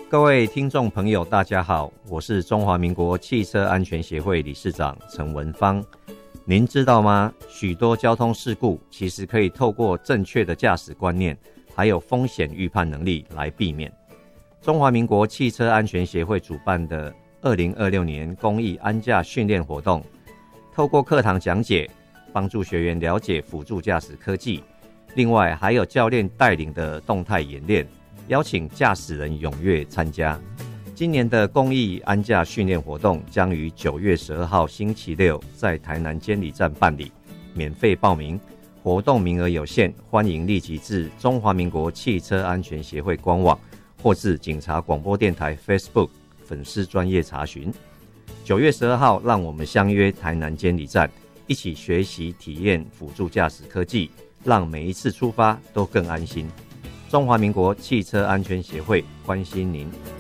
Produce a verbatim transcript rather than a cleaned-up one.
各位听众朋友大家好，我是中华民国汽车安全协会理事长陈文芳。您知道吗？许多交通事故其实可以透过正确的驾驶观念还有风险预判能力来避免。中华民国汽车安全协会主办的二零二六年公益安驾训练活动，透过课堂讲解帮助学员了解辅助驾驶科技，另外还有教练带领的动态演练，邀请驾驶人踊跃参加。今年的公益安驾训练活动将于九月十二号星期六在台南监理站办理，免费报名，活动名额有限，欢迎立即至中华民国汽车安全协会官网或至警察广播电台 Facebook 粉丝专页查询。九月十二号，让我们相约台南监理站，一起学习体验辅助驾驶科技，让每一次出发都更安心。中华民国汽车安全协会关心您。